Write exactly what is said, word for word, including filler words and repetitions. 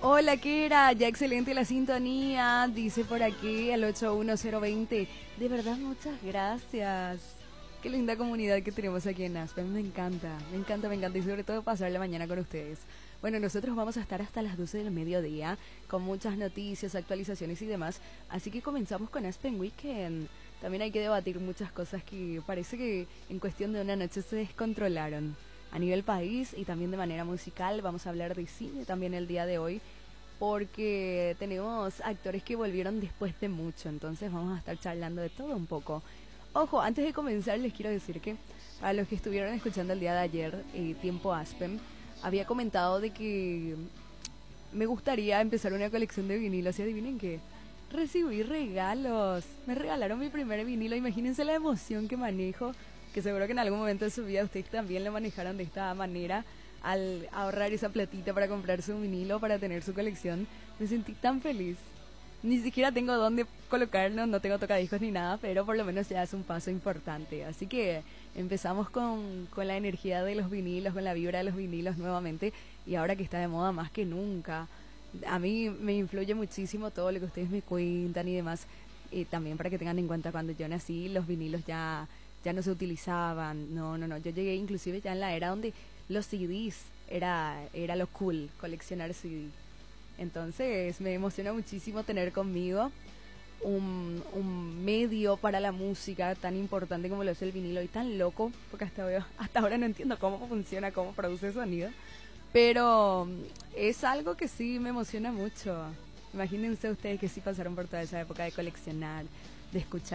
Hola, ¿qué era? Ya excelente la sintonía, dice por aquí el ocho uno cero dos cero. De verdad, muchas gracias. Qué linda comunidad que tenemos aquí en Aspen. Me encanta, me encanta, me encanta. Y sobre todo pasar la mañana con ustedes. Bueno, nosotros vamos a estar hasta las doce del mediodía con muchas noticias, actualizaciones y demás. Así que comenzamos con Aspen Weekend. También hay que debatir muchas cosas que parece que en cuestión de una noche se descontrolaron. A nivel país y también de manera musical, vamos a hablar de cine también el día de hoy, porque tenemos actores que volvieron después de mucho, entonces vamos a estar charlando de todo un poco. Ojo, antes de comenzar les quiero decir que para los que estuvieron escuchando el día de ayer, eh, Tiempo Aspen, había comentado de que me gustaría empezar una colección de vinilos y adivinen qué, recibí regalos, me regalaron mi primer vinilo, imagínense la emoción que manejo, que seguro que en algún momento de su vida ustedes también lo manejaron de esta manera, al ahorrar esa platita para comprarse un vinilo, para tener su colección. Me sentí tan feliz. Ni siquiera tengo dónde colocarlo, no tengo tocadiscos ni nada, pero por lo menos ya es un paso importante. Así que empezamos con, con la energía de los vinilos, con la vibra de los vinilos nuevamente, y ahora que está de moda más que nunca. A mí me influye muchísimo todo lo que ustedes me cuentan y demás. Y también para que tengan en cuenta, cuando yo nací, los vinilos ya, ya no se utilizaban. No, no, no. Yo llegué inclusive ya en la era donde los C Ds era, era lo cool, coleccionar C D. Entonces me emociona muchísimo tener conmigo un, un medio para la música tan importante como lo es el vinilo y tan loco, porque hasta, veo, hasta ahora no entiendo cómo funciona, cómo produce sonido, pero es algo que sí me emociona mucho. Imagínense ustedes que sí pasaron por toda esa época de coleccionar, de escuchar